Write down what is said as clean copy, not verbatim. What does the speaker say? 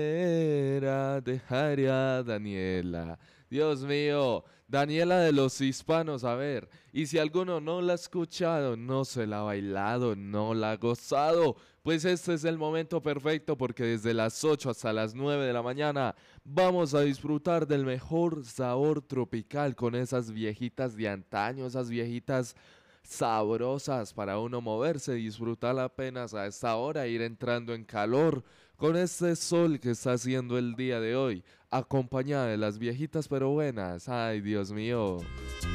Dejaría Daniela. Dios mío, Daniela de los hispanos, a ver. Y si alguno no la ha escuchado, no se la ha bailado, no la ha gozado, pues este es el momento perfecto porque desde las 8 hasta las 9 de la mañana vamos a disfrutar del mejor sabor tropical con esas viejitas de antaño, esas viejitas sabrosas para uno moverse y disfrutar apenas a esta hora, ir entrando en calor con este sol que está haciendo el día de hoy, acompañada de las viejitas pero buenas. Ay, Dios mío.